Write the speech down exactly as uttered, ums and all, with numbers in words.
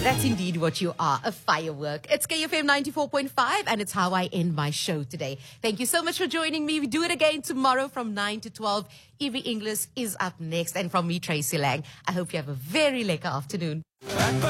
That's indeed what you are, a firework. It's K F M ninety-four point five, and it's how I end my show today. Thank you so much for joining me. We do it again tomorrow from nine to twelve. Evie English is up next, and from me, Tracy Lang. I hope you have a very lekker afternoon.